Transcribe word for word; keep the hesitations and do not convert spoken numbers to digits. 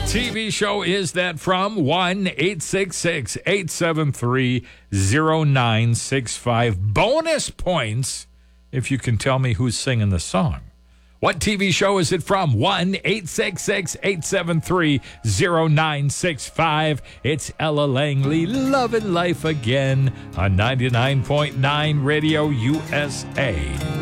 T V show is that from? one eight six six, eight seven three, zero nine six five. Bonus points if you can tell me who's singing the song. What T V show is it from? one eight six six, eight seven three, zero nine six five. It's Ella Langley, Lovin' Life Again on ninety-nine point nine Radio U S A.